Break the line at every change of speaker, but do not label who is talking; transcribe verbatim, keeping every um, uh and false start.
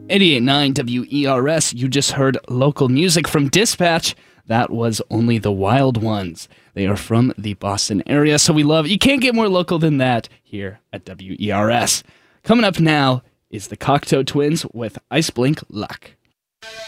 eighty-eight point nine W E R S, you just heard local music from Dispatch. That was Only the Wild Ones. They are from the Boston area, so we love, you can't get more local than that here at W E R S. Coming up now is the Cocteau Twins with Ice Blink Luck.